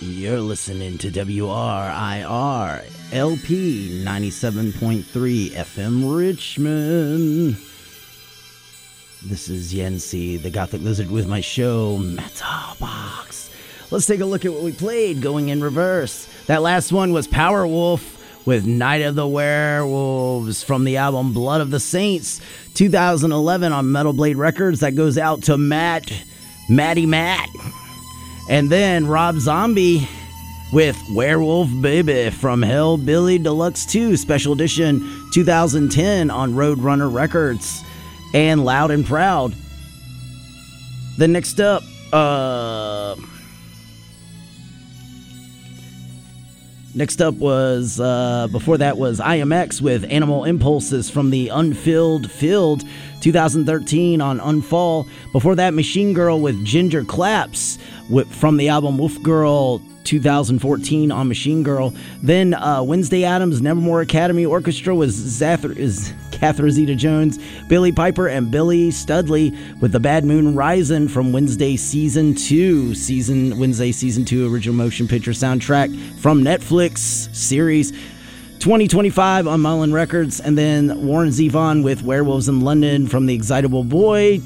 You're listening to WRIR LP 97.3 FM Richmond. This is Yancy, the Gothic Lizard, with my show, Metal Box. Let's take a look at what we played going in reverse. That last one was Powerwolf with Night of the Werewolves from the album Blood of the Saints, 2011 on Metal Blade Records. That goes out to Matty Matt. And then Rob Zombie with Werewolf Baby from Hellbilly Deluxe 2 Special Edition 2010 on Roadrunner Records. And Loud and Proud. Then next up, was, before that was IMX with Animal Impulses from the Unfilled Field 2013 on Unfall. Before that, Machine Girl with Ginger Claps from the album Wolf Girl 2014 on Machine Girl. Then Wednesday Addams Nevermore Academy Orchestra was Catherine Zeta-Jones, Billy Piper, and Billy Studley with The Bad Moon Rising from Wednesday Season 2 original motion picture soundtrack from Netflix series 2025 on Mullen Records. And then Warren Zevon with Werewolves in London from The Excitable Boy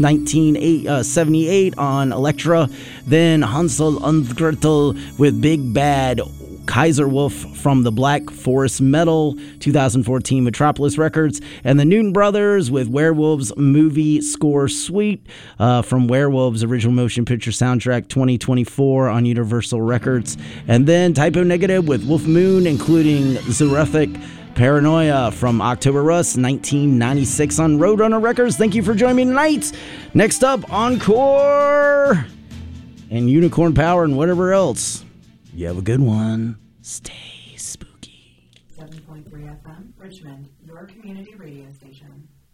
1978 on Elektra. Then Hansel und Gretel with Big Bad Kaiser Wolf from the Black Forest Metal 2014 Metropolis Records. And the Newton Brothers with Werewolves Movie Score Suite from Werewolves original motion picture soundtrack 2024 on Universal Records. And then Typo Negative with Wolf Moon, including Zorethic Paranoia from October Rust 1996 on Roadrunner Records. Thank you for joining me tonight. Next up, Encore and Unicorn Power and whatever else. You have a good one. Stay spooky. 7.3 FM, Richmond, your community radio station.